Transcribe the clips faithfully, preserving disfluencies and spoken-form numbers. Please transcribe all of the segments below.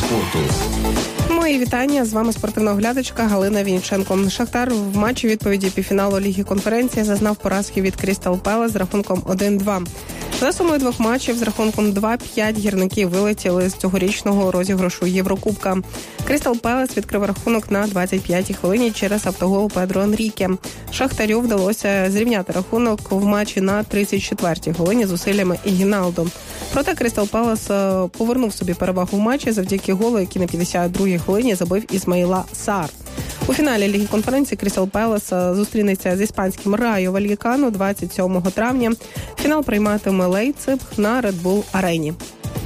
спорту. Мої вітання. З вами спортивна оглядачка Галина Вінниченко. Шахтар в матчі відповіді півфіналу Ліги конференції зазнав поразки від Крістал Пелес з рахунком один-два. За сумою двох матчів з рахунком два-п'ять гірники вилетіли з цьогорічного розіграшу Єврокубка. Крістал Пелес відкрив рахунок на двадцять п'ятій хвилині через автогол Педро Енріке. Шахтарю вдалося зрівняти рахунок в матчі на тридцять четвертій хвилині зусиллями Ігіналдо. Проте Крістал Пелес повернув собі перевагу в матчі завдяки голу, який на п'ятдесят другій хвилині забив Ісмаїла Сар. У фіналі Ліги конференції Крістал Пелес зустрінеться з іспанським Райо Вальєкано двадцять сьомого травня. Фінал прийматиме Лейпциг на Red Bull арені.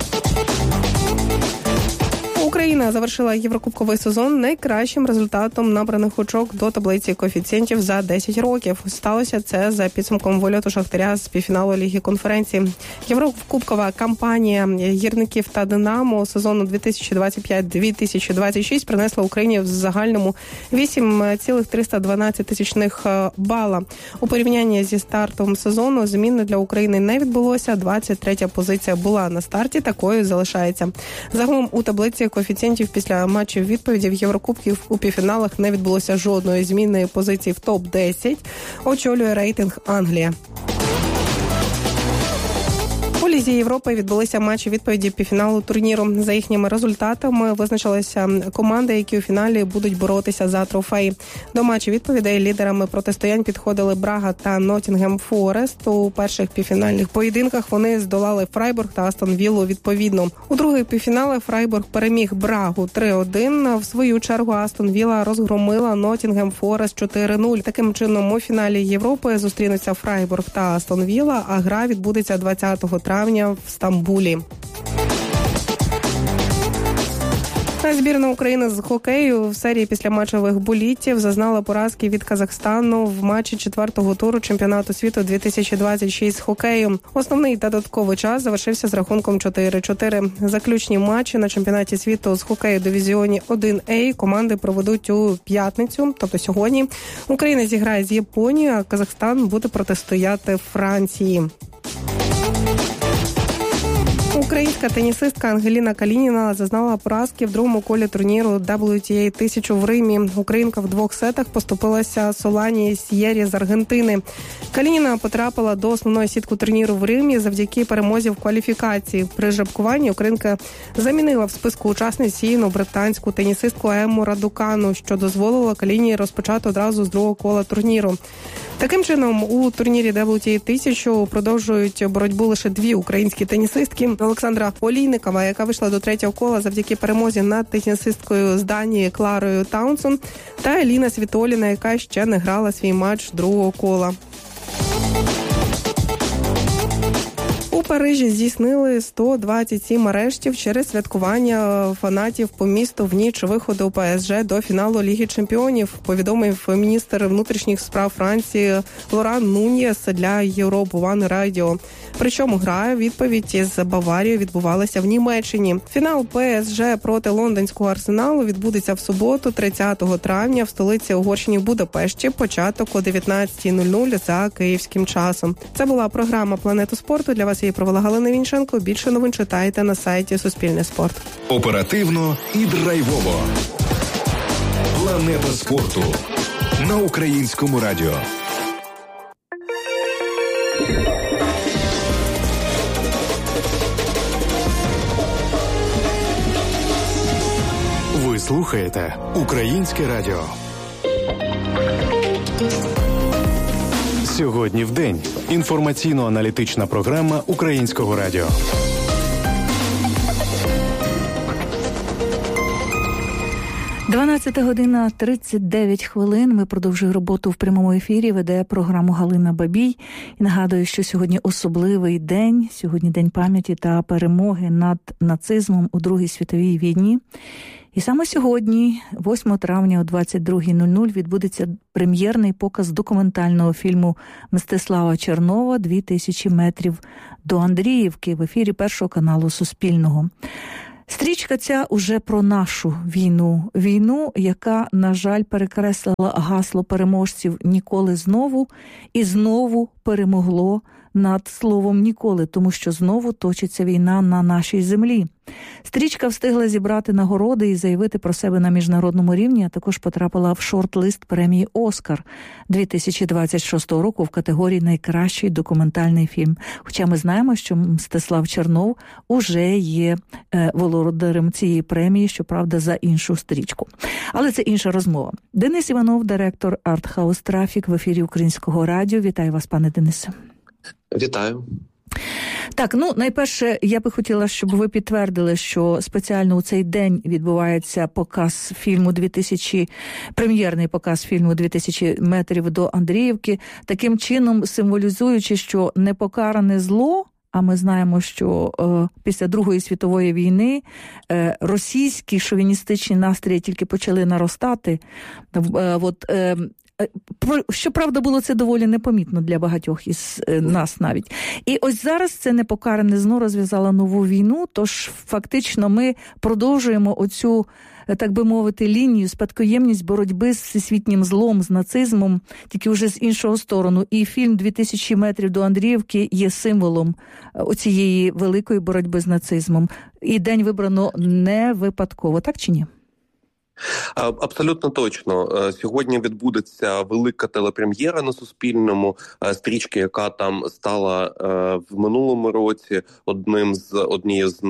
Україна завершила єврокубковий сезон найкращим результатом набраних очок до таблиці коефіцієнтів за десять років. Сталося це за підсумком вильоту Шахтаря з півфіналу Ліги конференції. Єврокубкова кампанія гірників та Динамо сезону дві тисячі двадцять п'ять - дві тисячі двадцять шість принесла Україні в загальному вісім цілих триста дванадцять тисячних бала. У порівнянні зі стартом сезону зміни для України не відбулося. двадцять третя позиція була на старті, такою залишається. Загалом у таблиці коефіцієнтів після матчів відповіді в Єврокубків у півфіналах не відбулося жодної зміни позицій в топ десять. Очолює рейтинг Англія. У Лізі Європи відбулися матчі відповіді півфіналу турніру. За їхніми результатами визначилися команди, які у фіналі будуть боротися за трофей. До матчів відповідей лідерами протистоянь підходили Брага та Ноттінгем Форест. У перших півфінальних поєдинках вони здолали Фрайбург та Астон Віллу відповідно. У других півфіналах Фрайбург переміг Брагу три-один. В свою чергу Астон Вілла розгромила Ноттінгем Форест чотири-нуль. Таким чином у фіналі Європи зустрінуться Фрайбург та Астон Вілла, а гра відбудеться двадцятого травня в Стамбулі. Збірна України з хокею в серії післяматчевих булітів зазнала поразки від Казахстану в матчі четвертого туру чемпіонату світу дві тисячі двадцять шість з хокею. Основний та додатковий час завершився з рахунком чотири-чотири. Заключні матчі на чемпіонаті світу з хокею дивізіоні один А команди проведуть у п'ятницю, тобто сьогодні. Україна зіграє з Японією, а Казахстан буде протистояти Франції. Українська тенісистка Ангеліна Калініна зазнала поразки в другому колі турніру дабл ю ті ей тисячу в Римі. Українка в двох сетах поступилася Солані С'єрі з Аргентини. Калініна потрапила до основної сітки турніру в Римі завдяки перемозі в кваліфікації. При жеребкуванні українка замінила в списку учасниць сіяну британську тенісистку Емму Радукану, що дозволило Каліні розпочати одразу з другого кола турніру. Таким чином, у турнірі дабл ю ті ей тисячу продовжують боротьбу лише дві українські тенісистки. Олександра Олійникова, яка вийшла до третього кола завдяки перемозі над тенісисткою з Данії Кларою Таунсон, та Еліна Світоліна, яка ще не грала свій матч другого кола. У Парижі здійснили сто двадцять сім арештів через святкування фанатів по місту в ніч виходу ПСЖ до фіналу Ліги чемпіонів, повідомив міністр внутрішніх справ Франції Лоран Нуньєс для Europe One Radio. Причому гра відповідь із Баварією відбувалася в Німеччині. Фінал ПСЖ проти лондонського Арсеналу відбудеться в суботу, тридцятого травня, в столиці Угорщини Будапешті, початок о дев'ятнадцятій нуль нуль за київським часом. Це була програма «Планета спорту». Для вас її провела Галина Вінниченко. Більше новин читайте на сайті Суспільне спорт. Оперативно і драйвово. Планета спорту на Українському радіо. Ви слухаєте Українське радіо. Сьогодні в день. Інформаційно-аналітична програма Українського радіо. дванадцята година тридцять дев'ять хвилин. Ми продовжуємо роботу в прямому ефірі. Веде програму Галина Бабій. І нагадую, що сьогодні особливий день. Сьогодні День пам'яті та перемоги над нацизмом у Другій світовій війні. І саме сьогодні, восьмого травня о двадцять другій нуль нуль, відбудеться прем'єрний показ документального фільму Мстислава Чернова «Дві тисячі метрів до Андріївки» в ефірі Першого каналу Суспільного. Стрічка ця уже про нашу війну. Війну, яка, на жаль, перекреслила гасло переможців «Ніколи знову» і знову перемогло над словом «ніколи», тому що знову точиться війна на нашій землі. Стрічка встигла зібрати нагороди і заявити про себе на міжнародному рівні, а також потрапила в шорт-лист премії «Оскар» дві тисячі двадцять шостого року в категорії «Найкращий документальний фільм». Хоча ми знаємо, що Мстислав Чернов уже є е, володарем цієї премії, щоправда, за іншу стрічку. Але це інша розмова. Денис Іванов, директор «Артхаус Трафік» в ефірі Українського радіо. Вітаю вас, пане Денисе. Вітаю. Так, ну, найперше, я би хотіла, щоб ви підтвердили, що спеціально у цей день відбувається показ фільму дві тисячі, прем'єрний показ фільму «дві тисячі метрів до Андріївки», таким чином символізуючи, що непокаране зло, а ми знаємо, що е, після Другої світової війни е, російські шовіністичні настрої тільки почали наростати. Е, от, е, Щоправда, було це доволі непомітно для багатьох із нас навіть. І ось зараз це непокаране зно розв'язало нову війну, тож фактично ми продовжуємо оцю, так би мовити, лінію, спадкоємність боротьби з всесвітнім злом, з нацизмом, тільки вже з іншого сторону. І фільм «дві тисячі метрів до Андріївки» є символом оцієї великої боротьби з нацизмом. І день вибрано не випадково, так чи ні? Абсолютно точно. Сьогодні відбудеться велика телепрем'єра на Суспільному, стрічки, яка там стала в минулому році одним з однією з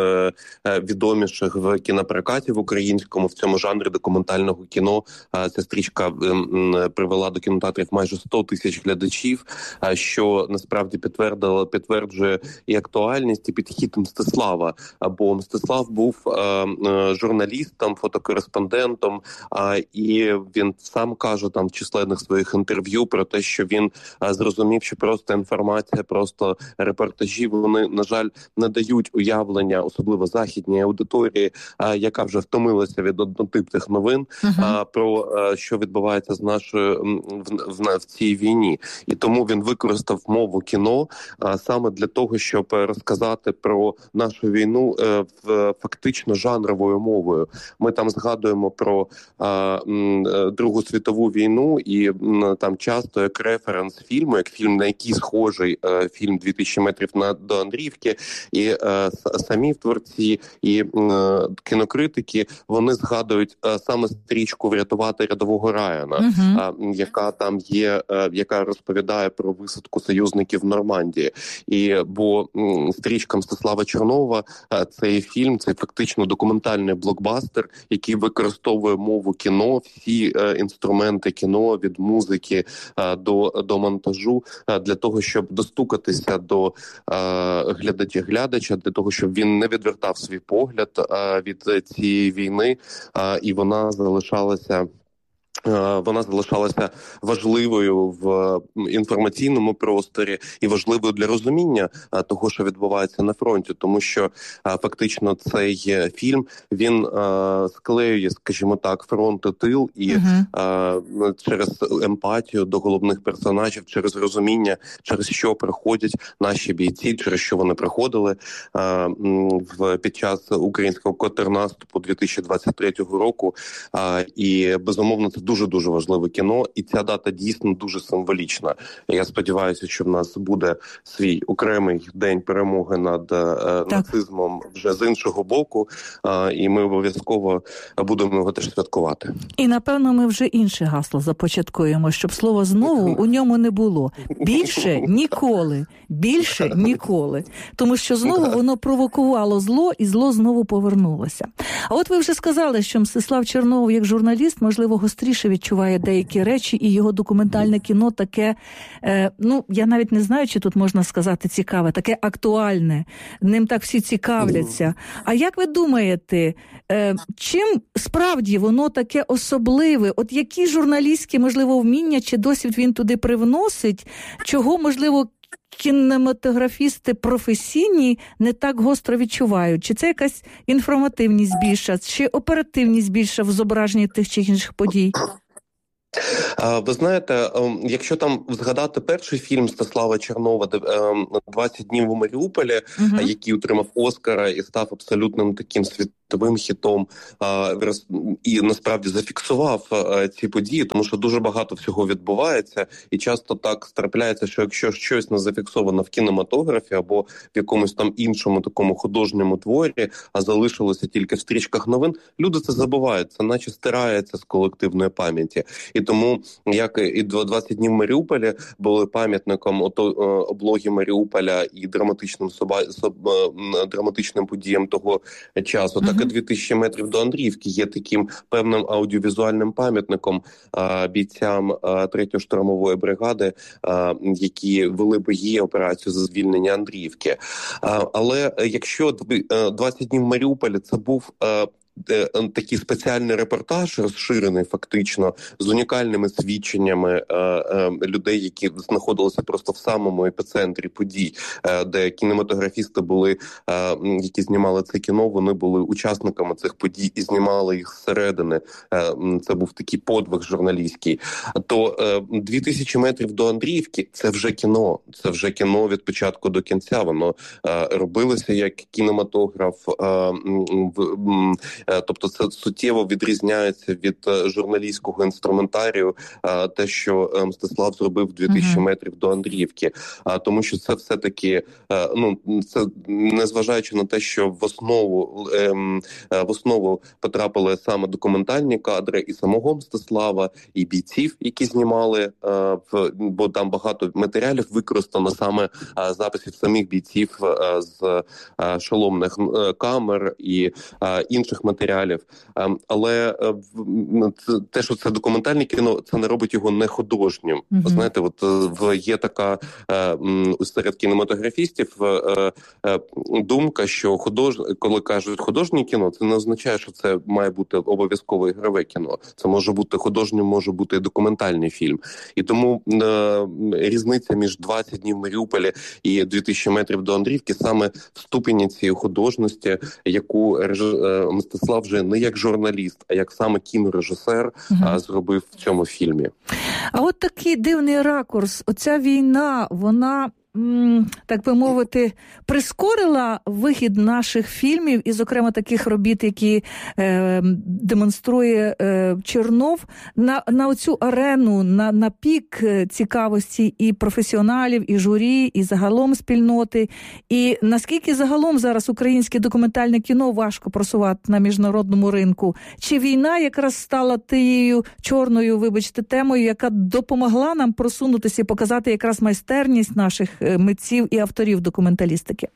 найвідоміших в кінопрокаті в українському в цьому жанрі документального кіно. Ця стрічка привела до кінотеатрів майже сто тисяч глядачів, що насправді підтвердило, підтверджує і актуальність, і підхід Мстислава. Бо Мстислав був журналістом, фотокореспондентом, Респондентом, а, і він сам каже там в численних своїх інтерв'ю про те, що він а, зрозумів, що просто інформація, просто репортажі, вони, на жаль, не дають уявлення, особливо західній аудиторії, а, яка вже втомилася від однотипних новин, uh-huh. а, про а, що відбувається з нашою в, в, в цій війні. І тому він використав мову кіно а, саме для того, щоб розказати про нашу війну а, в, фактично жанровою мовою. Ми там згадуємо про а, м, Другу світову війну, і м, там часто як референс фільму, як фільм, на який схожий а, фільм «дві тисячі метрів на, до Андріївки», і а, самі творці, і а, кінокритики, вони згадують а, саме стрічку «Врятувати рядового Райана», uh-huh. а, яка там є, а, яка розповідає про висадку союзників в Нормандії. І, бо м, стрічка Мстислава Чернова, а, цей фільм, це фактично документальний блокбастер, який використовує мову кіно, всі е, інструменти кіно, від музики е, до, до монтажу, е, для того, щоб достукатися до е, глядача, глядача, для того, щоб він не відвертав свій погляд е, від цієї війни, е, і вона залишалася Вона залишалася важливою в інформаційному просторі і важливою для розуміння того, що відбувається на фронті, тому що фактично цей фільм, він склеює, скажімо так, фронт і тил, і uh-huh. через емпатію до головних персонажів, через розуміння, через що проходять наші бійці, через що вони проходили під час українського контрнаступу дві тисячі двадцять третього року, і безумовно це дуже-дуже важливе кіно, і ця дата дійсно дуже символічна. Я сподіваюся, що в нас буде свій окремий день перемоги над е, нацизмом вже з іншого боку, е, і ми обов'язково будемо його теж святкувати. І, напевно, ми вже інше гасло започаткуємо, щоб слово «знову» у ньому не було. Більше ніколи. Більше ніколи. Тому що знову воно провокувало зло, і зло знову повернулося. А от ви вже сказали, що Мстислав Чернов, як журналіст, можливо, гостріше відчуває деякі речі, і його документальне кіно таке, е, ну, я навіть не знаю, чи тут можна сказати цікаве, таке актуальне. Ним так всі цікавляться. А як ви думаєте, е, чим справді воно таке особливе? От які журналістські, можливо, вміння чи досвід він туди привносить? Чого, можливо, кінематографісти професійні не так гостро відчувають? Чи це якась інформативність більша, чи оперативність більша в зображенні тих чи інших подій? Ви знаєте, якщо там згадати перший фільм Мстислава Чернова «двадцять днів у Маріуполі», uh-huh. який отримав Оскара і став абсолютним таким світовим хітом, і насправді зафіксував ці події, тому що дуже багато всього відбувається, і часто так трапляється, що якщо щось не зафіксовано в кінематографі або в якомусь там іншому такому художньому творі, а залишилося тільки в стрічках новин, люди це забувають, це наче стирається з колективної пам'яті. І тому, як і «двадцять днів в Маріуполі» були пам'ятником облоги Маріуполя і драматичним, соба... драматичним подіям того часу, uh-huh. так і дві тисячі метрів до Андріївки є таким певним аудіовізуальним пам'ятником а, бійцям а, третьої штурмової бригади, а, які вели бої, операцію за звільнення Андріївки. А, але якщо «двадцять днів в Маріуполі» це був а, такий спеціальний репортаж, розширений фактично, з унікальними свідченнями е, е, людей, які знаходилися просто в самому епіцентрі подій, е, де кінематографісти були, е, які знімали це кіно, вони були учасниками цих подій і знімали їх зсередини. Е, це був такий подвиг журналістський. То е, дві тисячі метрів до Андріївки – це вже кіно. Це вже кіно від початку до кінця. Воно е, робилося як кінематограф, е, в, тобто це суттєво відрізняється від журналістського інструментарію, те, що Мстислав зробив дві тисячі метрів до Андріївки. Тому що це все-таки, ну, це незважаючи на те, що в основу, в основу потрапили саме документальні кадри і самого Мстислава, і бійців, які знімали, бо там багато матеріалів використано саме записів самих бійців з шоломних камер і інших матеріалів. матеріалів. Але те, що це документальне кіно, це не робить його не художнім. Mm-hmm. Знаєте, от є така серед кінематографістів думка, що худож... коли кажуть художнє кіно, це не означає, що це має бути обов'язково ігрове кіно. Це може бути художнє, може бути і документальний фільм. І тому різниця між двадцять днів в Маріуполі і дві тисячі метрів до Андріївки саме в ступені цієї художності, яку Мстислав вже не як журналіст, а як саме кінорежисер uh-huh. зробив в цьому фільмі. А от такий дивний ракурс. Оця війна, вона, так би мовити, прискорила вихід наших фільмів і, зокрема, таких робіт, які е, демонструє е, Чернов, на, на оцю арену, на, на пік цікавості і професіоналів, і журі, і загалом спільноти. І наскільки загалом зараз українське документальне кіно важко просувати на міжнародному ринку? Чи війна якраз стала тією чорною, вибачте, темою, яка допомогла нам просунутися і показати якраз майстерність наших митців і авторів документалістики?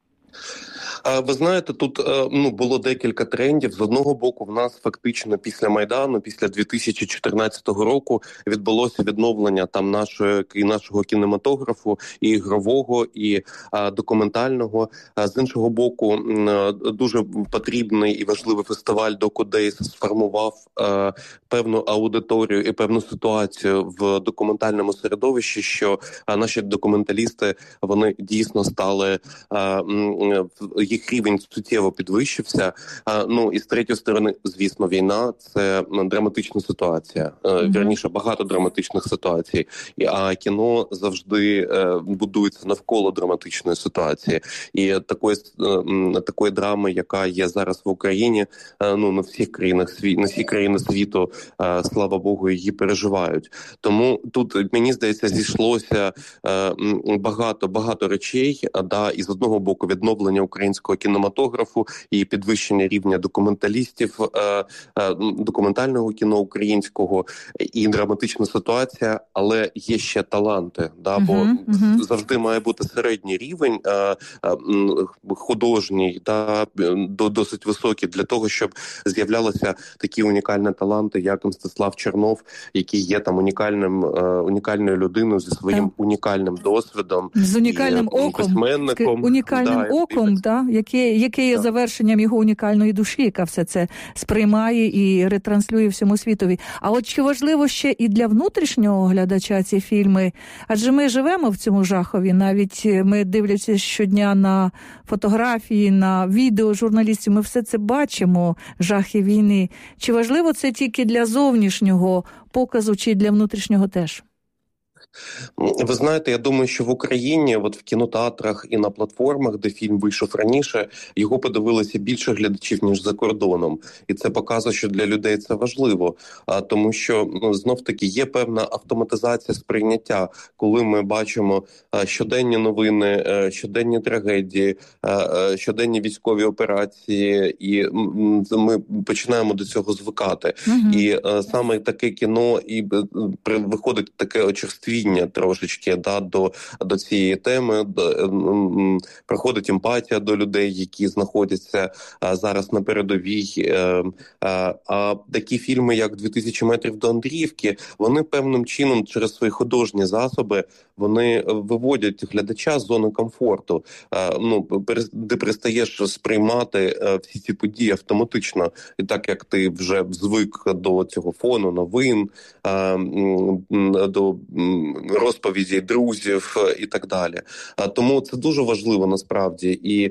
Ви знаєте, тут ну, було декілька трендів. З одного боку, в нас фактично після Майдану, після дві тисячі чотирнадцятого року відбулося відновлення там нашої, і нашого кінематографу, і ігрового, і а, документального. А, з іншого боку, дуже потрібний і важливий фестиваль «Докудейс» сформував а, певну аудиторію і певну ситуацію в документальному середовищі, що а, наші документалісти, вони дійсно стали... А, їх рівень суттєво підвищився. Ну і з третьої сторони, звісно, війна – це драматична ситуація. Mm-hmm. Вірніше, багато драматичних ситуацій. А кіно завжди будується навколо драматичної ситуації. І такої, такої драми, яка є зараз в Україні, ну на всіх країнах світу, на всі країни світу, слава Богу, її переживають. Тому тут, мені здається, зійшлося багато, багато речей, да, і з одного боку відновлення українського кінематографу і підвищення рівня документалістів, документального кіно українського, і драматична ситуація, але є ще таланти, да, бо uh-huh, uh-huh. завжди має бути середній рівень художній, да, досить високий для того, щоб з'являлися такі унікальні таланти, як Мстислав Чернов, який є там унікальним, унікальною людиною зі своїм uh-huh. унікальним досвідом, з унікальним і, оком, письменником, унікальним да, оком, і, да, Та? Яке, яке є так. завершенням його унікальної душі, яка все це сприймає і ретранслює всьому світові. А от чи важливо ще і для внутрішнього глядача ці фільми? Адже ми живемо в цьому жахові, навіть ми дивлячись щодня на фотографії, на відео журналістів, ми все це бачимо, жахи війни. Чи важливо це тільки для зовнішнього показу, чи для внутрішнього теж? Ви знаєте, я думаю, що в Україні, от в кінотеатрах і на платформах, де фільм вийшов раніше, його подивилося більше глядачів, ніж за кордоном. І це показує, що для людей це важливо. А, тому що, ну, знов-таки, є певна автоматизація сприйняття, коли ми бачимо а, щоденні новини, а, щоденні трагедії, а, щоденні військові операції, і м, ми починаємо до цього звикати. Угу. І а, саме таке кіно, і при, виходить таке очерствіння трошечки да, до, до цієї теми, до, м, проходить емпатія до людей, які знаходяться а, зараз на передовій. А, а, а такі фільми, як «дві тисячі метрів до Андріївки», вони певним чином через свої художні засоби вони виводять глядача з зони комфорту, а, ну, де перестаєш сприймати а, всі ці події автоматично. І так, як ти вже звик до цього фону новин, а, до розповіді друзів і так далі. Тому це дуже важливо насправді. І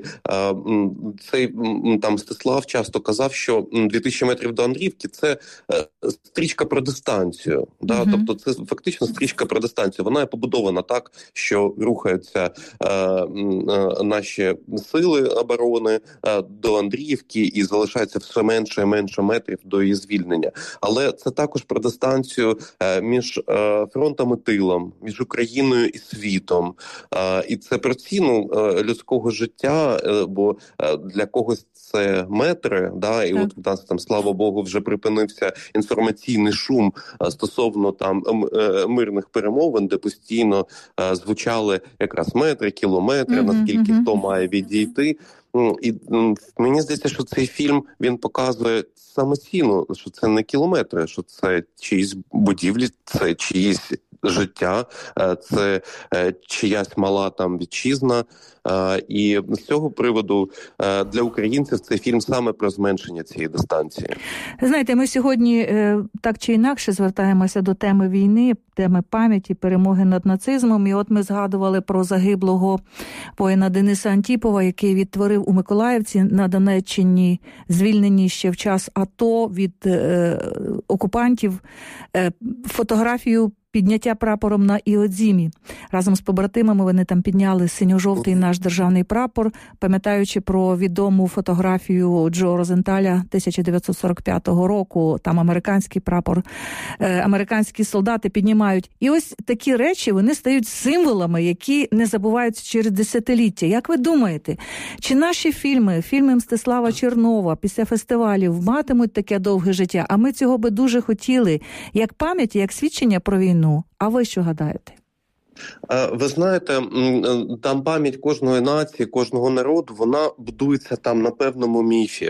цей там Мстислав часто казав, що «дві тисячі метрів до Андріївки» – це стрічка про дистанцію. Mm-hmm. Да? Тобто це фактично стрічка про дистанцію. Вона є побудована так, що рухаються е, е, наші сили оборони е, до Андріївки і залишається все менше і менше метрів до її звільнення. Але це також про дистанцію е, між е, фронтом і тилом, між Україною і світом. Е, і це про ціну е, людського життя, е, бо е, для когось це метри, да, і так. От в нас там, слава Богу, вже припинився інформаційний шум е, стосовно там е, мирних перемовин, де постійно е, звучали якраз метри, кілометри, mm-hmm, наскільки mm-hmm. хто має відійти. І мені здається, що цей фільм, він показує саме ціну, що це не кілометри, що це чиїсь будівлі, це чиїсь життя, це чиясь мала там вітчизна. І з цього приводу для українців цей фільм саме про зменшення цієї дистанції. Знаєте, ми сьогодні так чи інакше звертаємося до теми війни, теми пам'яті, перемоги над нацизмом. І от ми згадували про загиблого воїна Дениса Антіпова, який відтворив у Миколаївці на Донеччині, звільнені ще в час АТО від е, окупантів, е, фотографію підняття прапором на Іодзімі. Разом з побратимами вони там підняли синьо-жовтий наш державний прапор, пам'ятаючи про відому фотографію Джо Розенталя тисяча дев'ятсот сорок п'ятого року. Там американський прапор, е, американські солдати піднімають. І ось такі речі, вони стають символами, які не забуваються через десятиліття. Як ви думаєте, чи наші фільми, фільми Мстислава Чернова після фестивалів матимуть таке довге життя? А ми цього би дуже хотіли, як пам'ять, як свідчення про війну. А ви що гадаєте? Ви знаєте, там пам'ять кожної нації, кожного народу, вона будується там на певному міфі.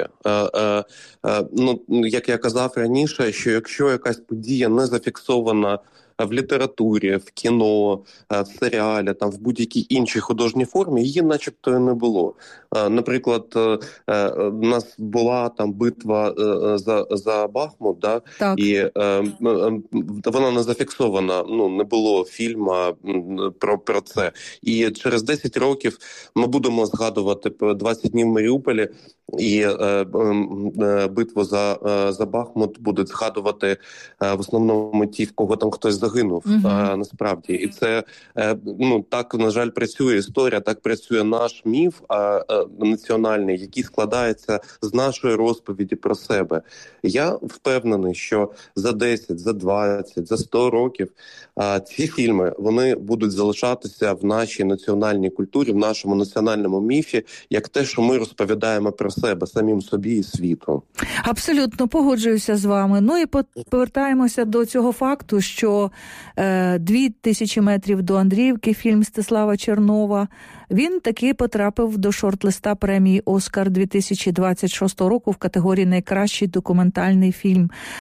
Ну, як я казав раніше, що якщо якась подія не зафіксована в літературі, в кіно, в серіалі, там в будь-якій іншій художній формі, її начебто і не було. Наприклад, у нас була там битва за, за Бахмут, да? І вона не зафіксована, ну, не було фільму про, про це. І через десять років ми будемо згадувати двадцять днів в Маріуполі, і е, е, битву за, е, за Бахмут будуть згадувати е, в основному ті, в кого там хтось загинув, uh-huh. е, насправді. І це, е, ну, так, на жаль, працює історія, так працює наш міф е, е, національний, який складається з нашої розповіді про себе. Я впевнений, що за десять, за двадцять, за сто років е, ці фільми, вони будуть залишатися в нашій національній культурі, в нашому національному міфі, як те, що ми розповідаємо про себе, самим собі і світу. Абсолютно погоджуюся з вами. Ну і повертаємося до цього факту, що е, «Дві тисячі метрів до Андріївки», фільм Мстислава Чернова, він таки потрапив до шорт-листа премії «Оскар» дві тисячі двадцять шостого року в категорії «Найкращий документальний фільм».